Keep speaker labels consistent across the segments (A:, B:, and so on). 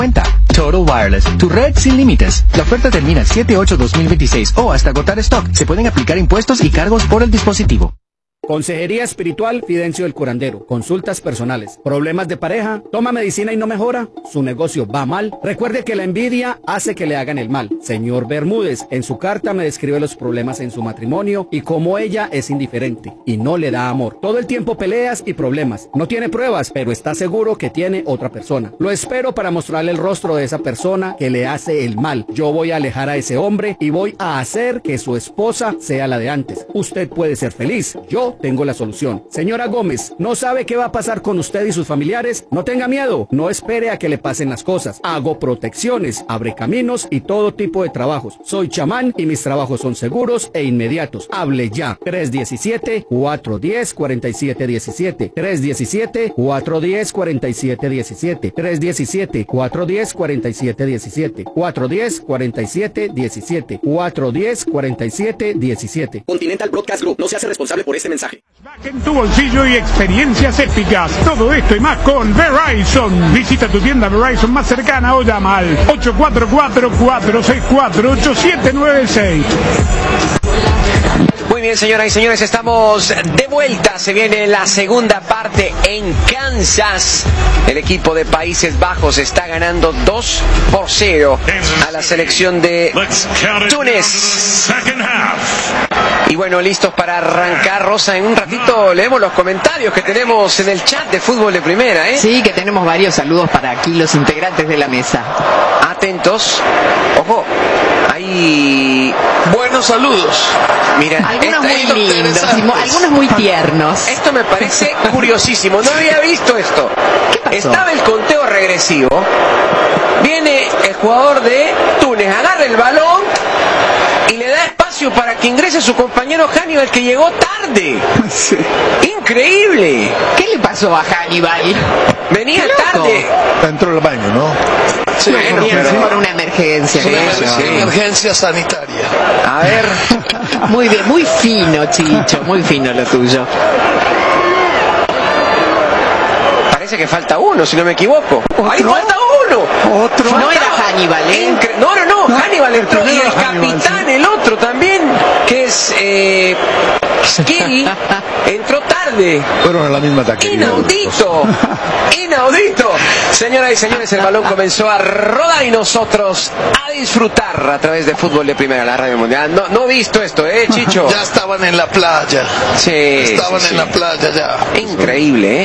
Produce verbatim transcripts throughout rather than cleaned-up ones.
A: Cuenta Total Wireless, tu red sin límites. La oferta termina el siete ocho dos mil veintiséis o hasta agotar stock. Se pueden aplicar impuestos y cargos por el dispositivo.
B: Consejería Espiritual Fidencio el Curandero. Consultas personales. ¿Problemas de pareja? ¿Toma medicina y no mejora? ¿Su negocio va mal? Recuerde que la envidia hace que le hagan el mal. Señor Bermúdez, en su carta me describe los problemas en su matrimonio y cómo ella es indiferente y no le da amor. Todo el tiempo peleas y problemas. No tiene pruebas, pero está seguro que tiene otra persona. Lo espero para mostrarle el rostro de esa persona que le hace el mal. Yo voy a alejar a ese hombre y voy a hacer que su esposa sea la de antes. Usted puede ser feliz. Yo tengo la solución. Señora Gómez, ¿no sabe qué va a pasar con usted y sus familiares? No tenga miedo, no espere a que le pasen las cosas. Hago protecciones, abre caminos y todo tipo de trabajos. Soy chamán y mis trabajos son seguros e inmediatos. Hable ya. tres uno siete, cuatro uno cero, cuatro siete uno siete. tres uno siete, cuatro uno cero, cuatro siete uno siete. tres uno siete, cuatro uno cero, cuatro siete uno siete. cuatro uno cero, cuatro siete uno siete. cuatro uno cero, cuatro siete uno siete.
C: Continental Broadcast Group no se hace responsable por este mensaje.
D: En tu bolsillo y experiencias épicas. Todo esto y más con Verizon. Visita tu tienda Verizon más cercana o llama al ocho cuatro cuatro, cuatro seis cuatro, ocho siete nueve seis.
E: Muy bien, señoras y señores, estamos de vuelta. Se viene la segunda parte en Kansas. El equipo de Países Bajos está ganando dos por cero a la selección de Túnez. Y bueno, listos para arrancar, Rosa. En un ratito leemos los comentarios que tenemos en el chat de Fútbol de Primera, ¿eh?
F: Sí, que tenemos varios saludos para aquí los integrantes de la mesa.
E: Atentos. Ojo, hay
G: buenos saludos.
E: Mira,
F: algunos
E: esta,
F: muy lindos, algunos muy tiernos.
E: Esto me parece curiosísimo. No había visto esto.
F: ¿Qué pasó?
E: Estaba el conteo regresivo. Viene el jugador de Túnez, agarra el balón y le da espacio para que ingrese su compañero Hannibal, que llegó tarde.
H: Sí.
E: Increíble.
F: ¿Qué le pasó a Hannibal?
E: Venía tarde.
H: Entró al baño, ¿no?
G: Sí,
F: bueno,
G: pero,
F: pero por una emergencia.
G: Sí,
F: sí,
G: sí. Emergencia sanitaria.
E: A ver.
F: Muy bien, muy fino, Chicho, muy fino lo tuyo.
E: Parece que falta uno, si no me equivoco. ¡Ahí falta uno!
H: Otro.
F: No era Hannibal, ¿eh?
E: Incre no, no, no, no, Hannibal entró. Y el
H: Hannibal,
E: capitán,
H: sí.
E: el otro también, que es eh, Skill, entró tarde.
H: Fueron a la misma taquería.
E: Inaudito, inaudito. Señoras y señores, el balón comenzó a rodar y nosotros a disfrutar a través de Fútbol de Primera, la Radio Mundial. No, no he visto esto, ¿eh, Chicho?
G: Ya estaban en la playa.
E: Sí.
G: Estaban
E: sí,
G: en
E: sí.
G: la playa ya.
E: Increíble, ¿eh?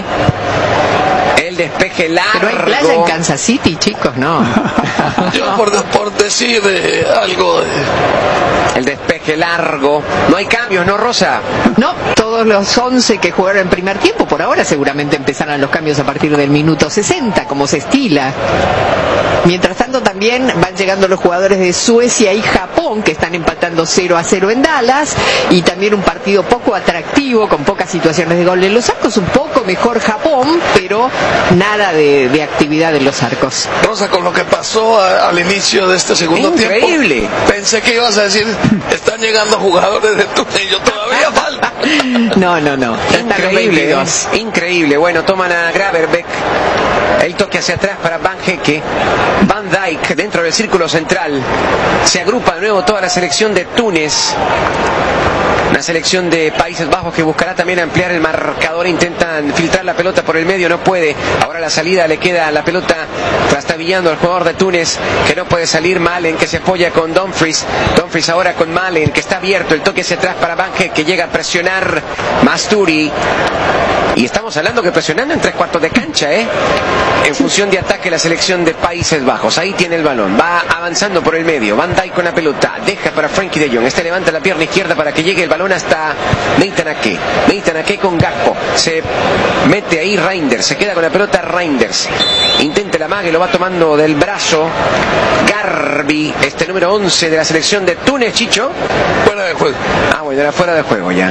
E: El despeje largo.
F: Pero hay playa en Kansas City, chicos, no.
G: Yo por, por decir eh, algo de...
E: El despeje largo. No hay cambios, ¿no, Rosa?
F: No, todos los once que jugaron en primer tiempo, por ahora seguramente empezarán los cambios a partir del minuto sesenta, como se estila. Mientras tanto también van llegando los jugadores de Suecia y Japón, que están empatando cero a cero en Dallas, y también un partido poco atractivo, con pocas situaciones de gol en los arcos, un poco mejor Japón, pero nada de, de actividad en los arcos.
G: Rosa, con lo que pasó a, al inicio de este segundo
E: Increíble.
G: tiempo, pensé que ibas a decir, están llegando jugadores de Túnez y yo todavía falta.
F: No, no, no.
E: Increíble, ¿eh? Increíble. Bueno, toman a Graverbeck. El toque hacia atrás para Van Hecke. Van Dijk dentro del círculo central. Se agrupa de nuevo toda la selección de Túnez. Una selección de Países Bajos que buscará también ampliar el marcador. Intentan filtrar la pelota por el medio, no puede. Ahora la salida le queda la pelota trastabillando al jugador de Túnez, que no puede salir. Malen, que se apoya con Dumfries. Dumfries ahora con Malen, que está abierto. El toque hacia atrás para Van Hecke, que llega a presionar Masturi. Y estamos hablando que presionando en tres cuartos de cancha, ¿eh? En función de ataque la selección de Países Bajos. Ahí tiene el balón. Va avanzando por el medio. Van Dijk con la pelota. Deja para Frankie de Jong. Este levanta la pierna izquierda para que llegue el balón hasta Nathan Ake. Nathan Ake con Gakpo. Se mete ahí Reinders. Se queda con la pelota Reinders. Intenta la mague. Lo va tomando del brazo Garbi. Este número once de la selección de Túnez, Chicho.
G: Fuera de juego.
E: Ah, bueno, era fuera de juego ya.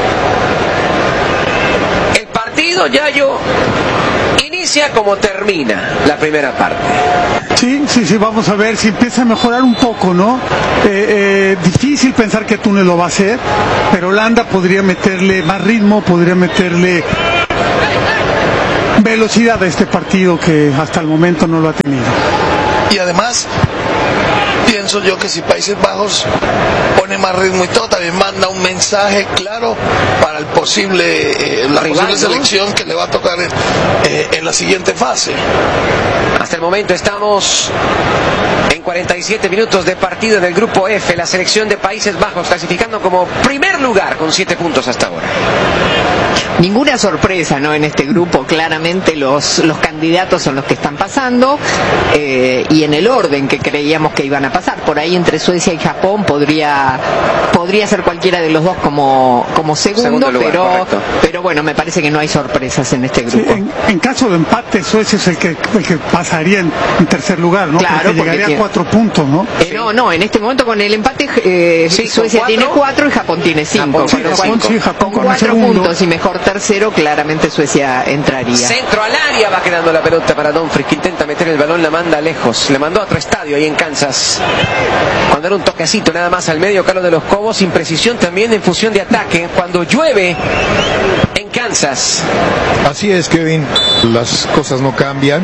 E: Partido, Yayo, inicia como termina la primera parte.
I: Sí, sí, sí, vamos a ver si empieza a mejorar un poco, ¿no? Eh, eh, difícil pensar que Túnez lo va a hacer, pero Holanda podría meterle más ritmo, podría meterle velocidad a este partido que hasta el momento no lo ha tenido.
G: Y además, pienso yo que si Países Bajos pone más ritmo y todo, también manda un mensaje claro para el posible, eh, la
E: Rival,
G: posible
E: ¿no?
G: selección que le va a tocar en, eh, en la siguiente fase.
E: Hasta el momento estamos en cuarenta y siete minutos de partido en el grupo F, la selección de Países Bajos clasificando como primer lugar con siete puntos hasta ahora.
F: Ninguna sorpresa, ¿no? En este grupo claramente los, los candidatos son los que están pasando eh, y en el orden que creíamos que iban a pasar. Por ahí entre Suecia y Japón podría podría ser cualquiera de los dos como, como segundo,
E: Segundo lugar,
F: pero
E: correcto.
F: pero bueno, me parece que no hay sorpresas en este grupo.
I: Sí, en, en caso de empate, Suecia es el que, el que pasaría en, en tercer lugar, ¿no?
F: Claro,
I: porque
F: porque
I: llegaría
F: tiene-
I: a cuatro puntos, ¿no?
F: Eh, no, no, en este momento con el empate eh,
E: Sí, con
F: Suecia
E: cuatro.
F: tiene cuatro y Japón tiene cinco.
E: Japón
F: Con
E: tiene
F: lo cual,
E: cinco.
I: Sí, Japón
F: con
I: con el
F: cuatro
I: segundo.
F: puntos y mejor tercero, claramente Suecia entraría.
E: Centro al área, va quedando la pelota para Dumfries, que intenta meter el balón, la manda lejos. Le mandó a otro estadio ahí en Kansas. Cuando era un toquecito nada más al medio, Carlos de los Cobos, imprecisión también en función de ataque. Cuando llueve en Kansas.
H: Así es, Kevin, las cosas no cambian.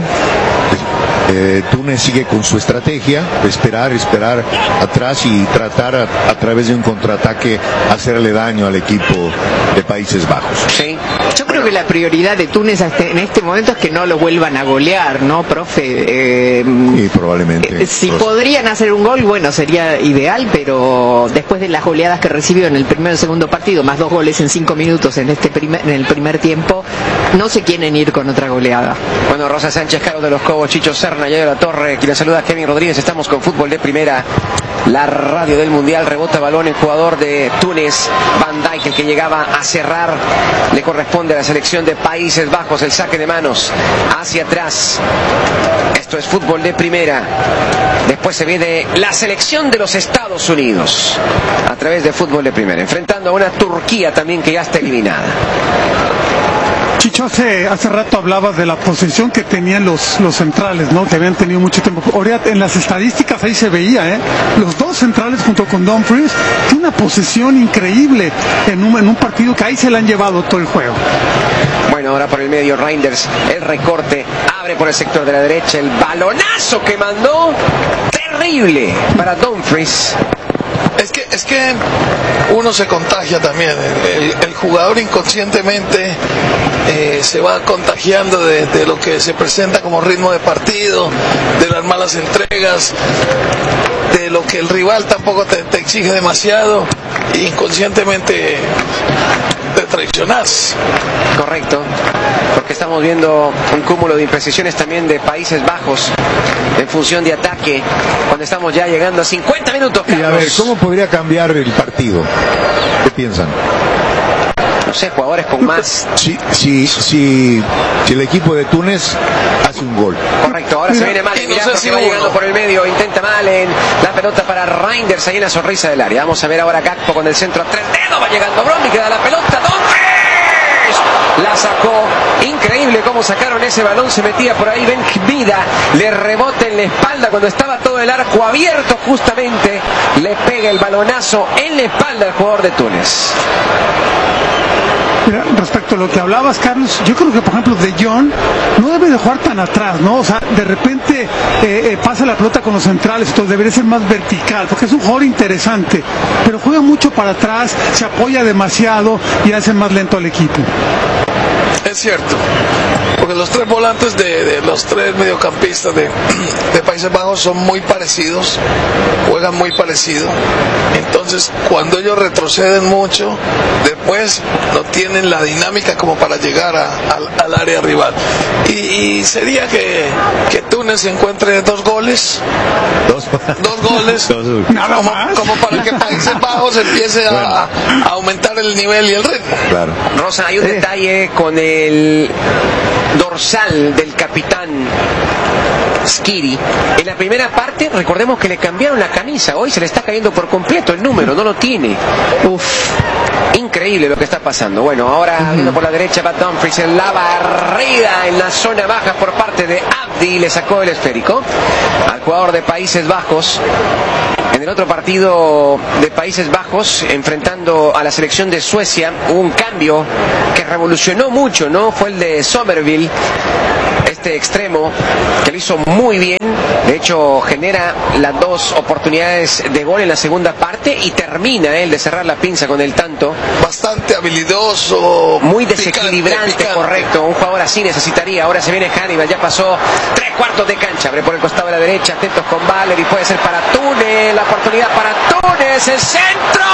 H: Eh, Túnez sigue con su estrategia, esperar, esperar atrás y tratar a, a través de un contraataque hacerle daño al equipo de Países Bajos.
E: Sí.
F: Yo creo que la prioridad de Túnez hasta- en este momento es que no lo vuelvan a golear, ¿no, profe? Eh,
H: Y probablemente.
F: eh, si
H: los-
F: podrían hacer un gol, bueno, sería ideal, pero después de las goleadas que recibió en el primer y segundo partido, más dos goles en cinco minutos en este primer, en el primer tiempo, no se quieren ir con otra goleada.
E: Bueno, Rosa Sánchez, Carlos de los Cobos, Chicho Serna, Yayo La Torre, quien le saluda a Kevin Rodríguez. Estamos con Fútbol de Primera, la radio del Mundial. Rebota balón el jugador de Túnez, Van Dijk, el que llegaba a cerrar. Le corresponde a la selección de Países Bajos el saque de manos hacia atrás. Esto es Fútbol de Primera. Después se viene la selección de los Estados Unidos a través de Fútbol de Primera, enfrentando a una Turquía también que ya está eliminada.
I: Chicho, hace, hace rato hablabas de la posesión que tenían los, los centrales, ¿no? Que habían tenido mucho tiempo. Ahora, en las estadísticas ahí se veía, ¿eh? Los dos centrales junto con Dumfries, una posesión increíble en un, en un partido que ahí se le han llevado todo el juego.
E: Bueno, ahora por el medio Reinders, el recorte, abre por el sector de la derecha, el balonazo que mandó, terrible para Dumfries.
G: Es que, es que uno se contagia también. El, el- el jugador inconscientemente eh, se va contagiando de, de lo que se presenta como ritmo de partido, de las malas entregas, de lo que el rival tampoco te, te exige demasiado, e inconscientemente te traicionas.
E: Correcto, porque estamos viendo un cúmulo de imprecisiones también de Países Bajos en función de ataque, cuando estamos ya llegando a cincuenta minutos.
H: Y a ver,
E: Carlos.
H: ¿cómo podría cambiar el partido? ¿Qué piensan?
E: No sé, jugadores con más.
H: Si, si, si, si el equipo de Túnez hace un gol.
E: Correcto, ahora se viene mal.
G: y no
E: Mirá
G: sé
E: porque
G: si
E: va
G: uno.
E: llegando por el medio, intenta Malen, la pelota para Reinders ahí en la sonrisa del área. Vamos a ver ahora Gakpo con el centro a tres dedos, va llegando Bromby, queda la pelota, Dumfries la sacó, increíble cómo sacaron ese balón, se metía por ahí Ben Vida, le rebota en la espalda cuando estaba todo el arco abierto, justamente le pega el balonazo en la espalda al jugador de Túnez.
I: Mira, respecto a lo que hablabas, Carlos, yo creo que, por ejemplo, De Jong no debe de jugar tan atrás, ¿no? O sea, de repente eh, eh, pasa la pelota con los centrales, entonces debería ser más vertical, porque es un jugador interesante, pero juega mucho para atrás, se apoya demasiado y hace más lento al equipo.
G: Es cierto, porque los tres volantes de, de los tres mediocampistas de, de Países Bajos son muy parecidos, juegan muy parecido. Entonces, cuando ellos retroceden mucho, después no tienen la dinámica como para llegar a- al, al área rival. Y, y sería que, que Túnez encuentre dos goles,
H: Dos,
G: dos goles,
I: Nada
G: como,
I: más.
G: como para que Países Bajos empiece a,
H: Bueno.
G: a aumentar el nivel y el ritmo.
H: Claro.
E: Rosa, hay un detalle con el dorsal del capitán Skiri. En la primera parte, recordemos que le cambiaron la camisa. Hoy se le está cayendo por completo el número, no lo tiene. Uf, increíble lo que está pasando. Bueno, ahora viendo por la derecha va Dumfries en la barrida en la zona baja por parte de Abdi. Le sacó el esférico. Al jugador de Países Bajos. En el otro partido de Países Bajos, enfrentando a la selección de Suecia, hubo un cambio que revolucionó mucho, ¿no? Fue el de Somerville, este extremo, que lo hizo muy bien. De hecho, genera las dos oportunidades de gol en la segunda parte y termina eh, el de cerrar la pinza con el tanto.
G: Bastante habilidoso.
E: Muy desequilibrante, picante, picante. Correcto. Un jugador así necesitaría. Ahora se viene Hannibal, ya pasó tres cuartos de cancha. Abre por el costado de la derecha, atentos con Valery. Puede ser para Túnez, la oportunidad para Túnez, el centro.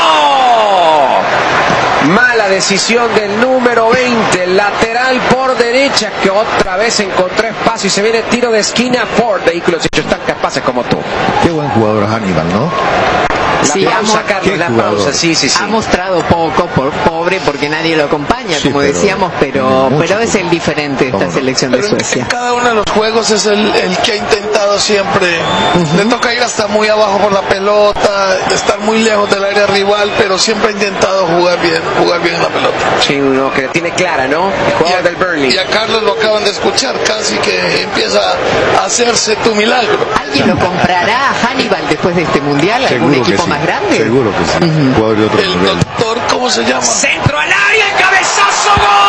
E: Mala decisión del número veinte, lateral por derecha, que otra vez encontró espacio y se viene tiro de esquina por vehículos hechos tan capaces como tú.
H: Qué buen jugador Hannibal, ¿no?
E: La
F: sí,
E: pausa, Carlos, la pausa, sí, sí, sí.
F: Ha mostrado poco, por, pobre, porque nadie lo acompaña, sí, como pero, decíamos, pero pero es el diferente de esta selección de Suecia.
G: En cada uno de los juegos es el, el que ha intentado siempre. Uh-huh. Le toca ir hasta muy abajo por la pelota, estar muy lejos del área rival, pero siempre ha intentado jugar bien, jugar bien la pelota.
E: Sí, uno que la tiene clara, ¿no? El jugador del Burnley.
G: Y a Carlos lo acaban de escuchar, casi que empieza a hacerse tu milagro.
F: ¿Alguien lo comprará a Hannibal después de este mundial? ¿Algún
H: Seguro
F: equipo
H: sí.
F: más grande?
H: Seguro que sí. Uh-huh. Jugador de otro
G: el
H: nivel.
G: doctor, ¿cómo se llama?
E: Centro al área, cabezazo, gol.